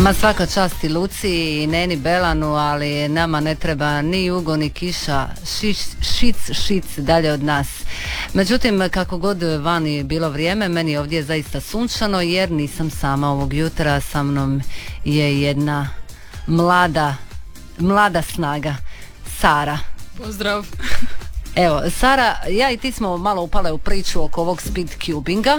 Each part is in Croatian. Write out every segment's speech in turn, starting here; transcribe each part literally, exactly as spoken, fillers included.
Ma svaka čast i Luci i Neni Belanu, ali nama ne treba ni jugo ni kiša, šic, šic, šic dalje od nas. Međutim, kako god vani bilo vrijeme, meni ovdje je zaista sunčano jer nisam sama ovog jutra, sa mnom je jedna mlada, mlada snaga, Sara. Pozdrav. Evo, Sara, ja i ti smo malo upale u priču oko ovog speed cubinga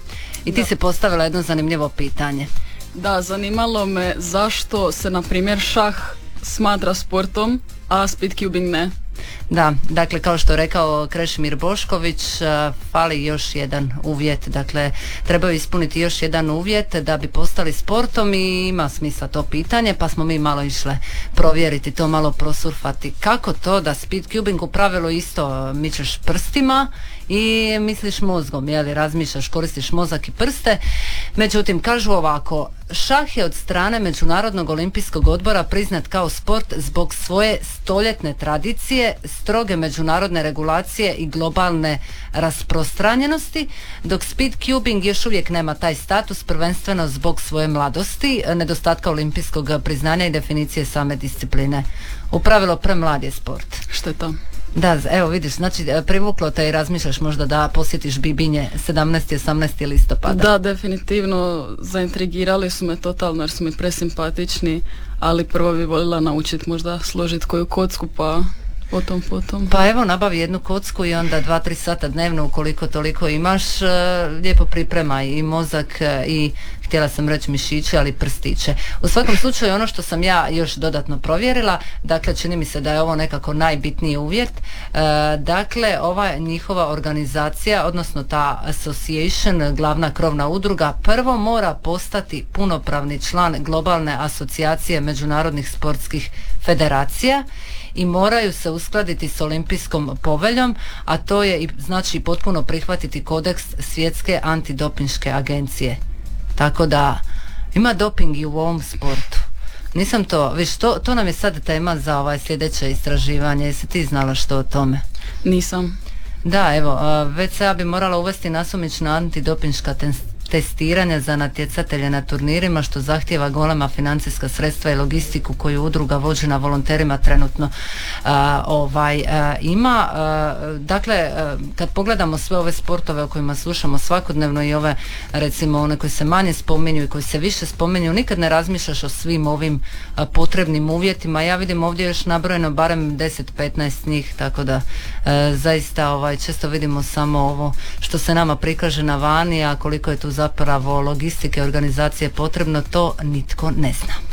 i ti da. si postavila jedno zanimljivo pitanje. Da, zanimalo me zašto se, na primjer, šah smatra sportom, a speedcubing ne. Da, dakle, kao što je rekao Krešimir Bošković, uh, fali još jedan uvjet, dakle, trebaju ispuniti još jedan uvjet da bi postali sportom i ima smisla to pitanje, pa smo mi malo išle provjeriti to, malo prosurfati. Kako to da speedcubing u pravilu isto mičeš prstima i misliš mozgom, jeli, razmišljaš, koristiš mozak i prste. Međutim, kažu ovako, šah je od strane Međunarodnog olimpijskog odbora priznat kao sport zbog svoje stoljetne tradicije, stroge međunarodne regulacije i globalne rasprostranjenosti, dok speedcubing još uvijek nema taj status, prvenstveno zbog svoje mladosti, nedostatka olimpijskog priznanja i definicije same discipline. U pravilu premlad je sport. Šteta. Da, evo vidiš, znači privuklo te i razmišljaš možda da posjetiš Bibinje sedamnaesti i osamnaesti listopada. Da, definitivno zaintrigirali su me totalno jer su mi presimpatični, ali prvo bi voljela naučiti možda složiti koju kocku, pa potom, potom. Pa evo, nabavi jednu kocku i onda dva, tri sata dnevno ukoliko toliko imaš, lijepo pripremaj i mozak i, htjela sam reći mišiće, ali prstiće. U svakom slučaju ono što sam ja još dodatno provjerila, dakle čini mi se da je ovo nekako najbitniji uvjet, e, dakle ova njihova organizacija, odnosno ta association, glavna krovna udruga, prvo mora postati punopravni član globalne asocijacije međunarodnih sportskih federacija i moraju se uskladiti s olimpijskom poveljom, a to je i znači potpuno prihvatiti kodeks svjetske antidopinške agencije. Tako da ima doping i u ovom sportu. Nisam to, viš, to, to nam je sad tema za ovaj sljedeće istraživanje. Jesi ti znala što o tome? Nisam. Da, evo, već se ja bi morala uvesti nasumična antidopinška testiranja za natjecatelje na turnirima, što zahtijeva golema financijska sredstva i logistiku koju udruga vođena volonterima trenutno a, ovaj, a, ima. A, dakle, a, kad pogledamo sve ove sportove o kojima slušamo svakodnevno i ove, recimo one koji se manje spominju i koji se više spominju, nikad ne razmišljaš o svim ovim a, potrebnim uvjetima. Ja vidim ovdje još nabrojeno barem deset petnaest njih, tako da a, zaista ovaj, često vidimo samo ovo što se nama prikaže na vani, a koliko je tu zapravo logistike, organizacije potrebno, to nitko ne zna.